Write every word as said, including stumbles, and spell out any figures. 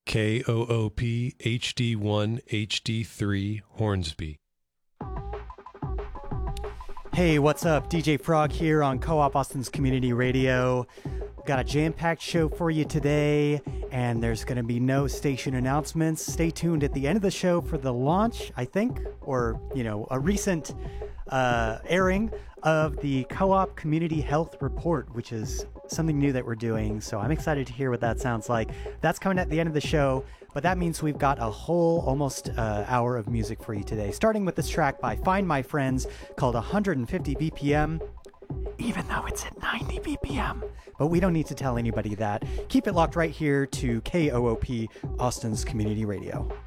K O O P H D one H D three Hornsby. Hey, what's up? D J Frog here on Co-op Austin's Community Radio. Got a jam-packed show for you today, and there's going to be no station announcements. Stay tuned at the end of the show for the launch, I think, or, you know, a recent uh, airing of the Co-op Community Health Report, which is something new that we're doing. So I'm excited to hear what that sounds like. That's coming at the end of the show, but that means we've got a whole almost uh, hour of music for you today, starting with this track by Find My Friends called one hundred fifty B P M, even though it's at ninety B P M. But we don't need to tell anybody that. Keep it locked right here to K O O P, Austin's Community Radio.